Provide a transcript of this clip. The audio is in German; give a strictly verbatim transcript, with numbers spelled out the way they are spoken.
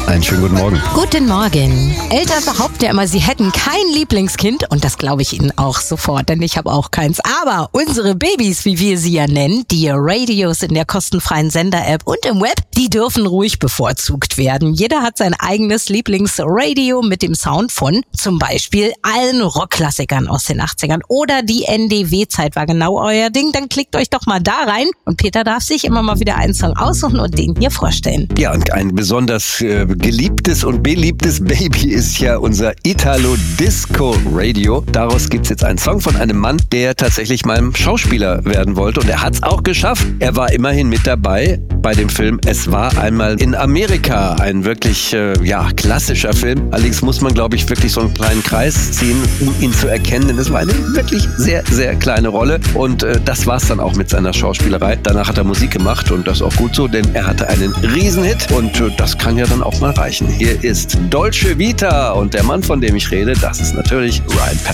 Einen schönen guten Morgen. Guten Morgen. Eltern behaupten ja immer, sie hätten kein Lieblingskind und das glaube ich ihnen auch sofort, denn ich habe auch keins. Aber unsere Babys, wie wir sie ja nennen, die Radios in der kostenfreien Sender-App und im Web, die dürfen ruhig bevorzugt werden. Jeder hat sein eigenes Lieblingsradio mit dem Sound von zum Beispiel allen Rockklassikern aus den achtzigern oder die N D W-Zeit war genau euer Ding. Dann klickt euch doch mal da rein und Peter darf sich immer mal wieder einen Song aussuchen und den hier vorstellen. Ja, und ein besonders äh, geliebtes und beliebtes Baby ist ja unser Italo-Disco-Radio. Daraus gibt's jetzt einen Song von einem Mann, der tatsächlich mal Schauspieler werden wollte. Und er hat's auch geschafft. Er war immerhin mit dabei bei dem Film Es war einmal in Amerika. Ein wirklich, äh, ja, klassischer Film. Allerdings muss man, glaube ich, wirklich so einen kleinen Kreis ziehen, um ihn zu erkennen. Denn es war eine wirklich sehr, sehr kleine Rolle. Und äh, das war's dann auch mit seiner Schauspielerei. Danach hat er Musik gemacht und das ist auch gut so, denn er hatte einen Riesenhit. Und äh, das kann ja dann auch mal reichen. Hier ist Dolce Vita und der Mann, von dem ich rede, das ist natürlich Ryan Patrick.